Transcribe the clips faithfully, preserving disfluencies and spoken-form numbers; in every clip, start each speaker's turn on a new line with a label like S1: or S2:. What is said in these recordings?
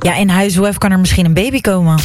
S1: Ja, in huis, hoe even kan er misschien een baby komen?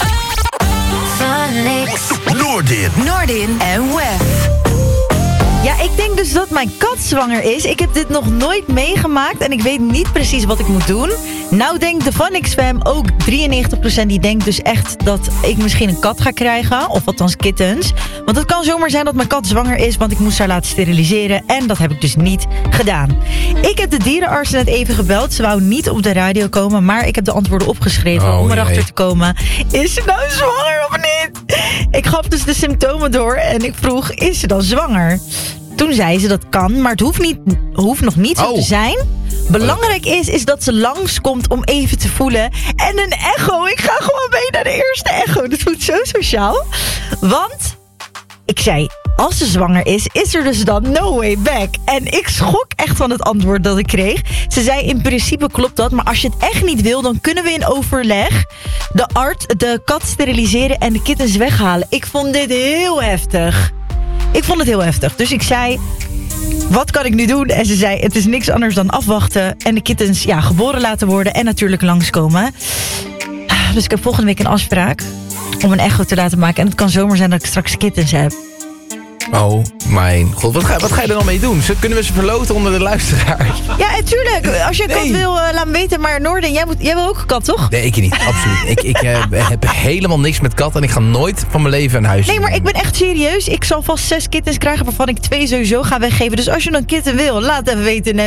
S2: Noordin.
S3: Noordin en Wef.
S1: Ja, ik denk dus dat mijn kat zwanger is. Ik heb dit nog nooit meegemaakt en ik weet niet precies wat ik moet doen. Nou denkt de VanXfam ook drieënnegentig procent die denkt dus echt dat ik misschien een kat ga krijgen. Of althans kittens. Want het kan zomaar zijn dat mijn kat zwanger is, want ik moest haar laten steriliseren. En dat heb ik dus niet gedaan. Ik heb de dierenarts net even gebeld. Ze wou niet op de radio komen, maar ik heb de antwoorden opgeschreven
S2: Oh,
S1: om erachter
S2: jee.
S1: te komen. Is ze nou zwanger of niet? Ik gaf dus de symptomen door en ik vroeg, is ze dan zwanger? Toen zei ze dat kan, maar het hoeft, niet, hoeft nog niet zo
S2: Oh.
S1: te zijn. Belangrijk is, is dat ze langskomt om even te voelen. En een echo. Ik ga gewoon mee naar de eerste echo. Dat voelt zo sociaal. Want, ik zei, als ze zwanger is, is er dus dan no way back. En ik schrok echt van het antwoord dat ik kreeg. Ze zei, in principe klopt dat, maar als je het echt niet wil, dan kunnen we in overleg de arts, de kat steriliseren en de kittens weghalen. Ik vond dit heel heftig. Ik vond het heel heftig. Dus ik zei, wat kan ik nu doen? En ze zei, het is niks anders dan afwachten. En de kittens ja, geboren laten worden. En natuurlijk langskomen. Dus ik heb volgende week een afspraak om een echo te laten maken. En het kan zomaar zijn dat ik straks kittens heb.
S2: Oh mijn god, wat ga, wat ga je er dan mee doen? Kunnen we ze verloten onder de luisteraars?
S1: Ja, natuurlijk. Als je een kat
S2: Nee.
S1: wil, uh, laat me weten. Maar Noorden, jij, moet, jij wil ook een kat, toch?
S2: Nee, ik niet. Absoluut. Ik, ik uh, heb helemaal niks met kat en ik ga nooit van mijn leven een huis.
S1: Nee, maar ik ben echt serieus. Ik zal vast zes kittens krijgen waarvan ik twee sowieso ga weggeven. Dus als je een kitten wil, laat even weten in de